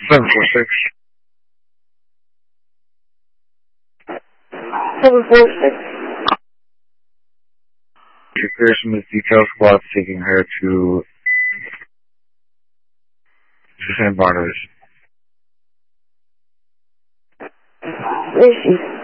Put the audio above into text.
746. 746. To clear some of the detail squad taking her to San Barnabas. Where is she?